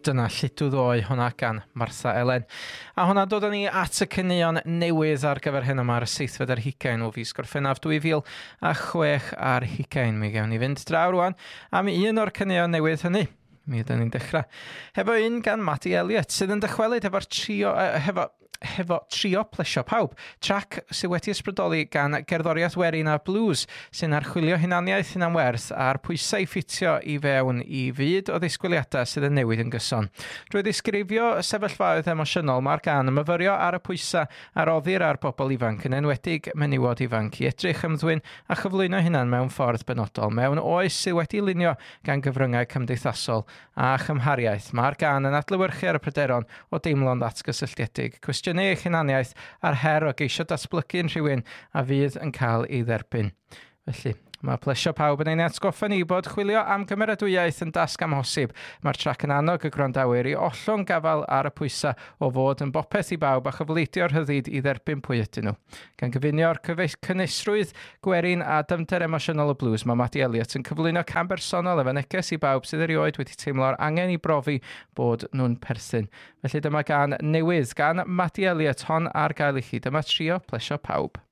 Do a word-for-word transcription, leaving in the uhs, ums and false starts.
Dyna Lludw Ddoe, hwnna gan Martha Elen. A hwnna dod â ni at y caneuon newydd ar gyfer hyn yma ar y seithfed ar hugain o fis Gorffennaf dwy fil a chwech ar hugain. Mi gawn ni fynd draw rwan am un o'r caneuon newydd hynny. Mi ydyn ni'n dechrau. Hefo un gan Matty Elliott sydd yn dychwelyd hefo'r trio... Uh, hefo... hefo trio plesio pawb, trac sydd wedi ysbrydoli gan gerddoriaeth werin a blues sy'n archwilio hunaniaeth hunan werth a'r pwysau ffitio i fewn i fyd o ddisgwyliadau sydd yn newid yn gyson. Drwy ddisgrifio sefyllfaoedd emosiynol, mae'r gan yn myfyrio ar y pwysau a roddir ar bobl ifanc yn enwedig menywod ifanc i edrych ymddwyn a chyflwyno hunan mewn ffordd benodol, mewn oes sydd wedi lunio gan gyfryngau cymdeithasol a chymhariaeth. Mae'r gan yn adlewyrchu ar y pryderon o deimlo'n ddatgysylltiedig, cwestiwn neu eich hunaniaeth a'r her o geisio datblygu'n rhywun a fydd yn cael ei dderbyn. Felly, mae plesio pawb yn ein atgoffa ni bod chwilio am gymeradwyaeth yn dasg amhosib. Mae'r trac yn annog y gwrandawyr i ollwng gafal ar y pwysau o fod yn bopeth i bawb a chyfleidio'r rhyddid i dderbyn pwy ydyn nhw. Gan gyfunio'r cynisrwydd gwerin a dyfnder emosiynol y blues, mae Matty Elliott yn cyflwyno cam bersonol efo neges i bawb sydd erioed wedi teimlo'r angen i brofi bod nhw'n perthyn. Felly dyma gan newydd gan Matty Elliott hon ar gael i chi. Dyma trio plesio pawb.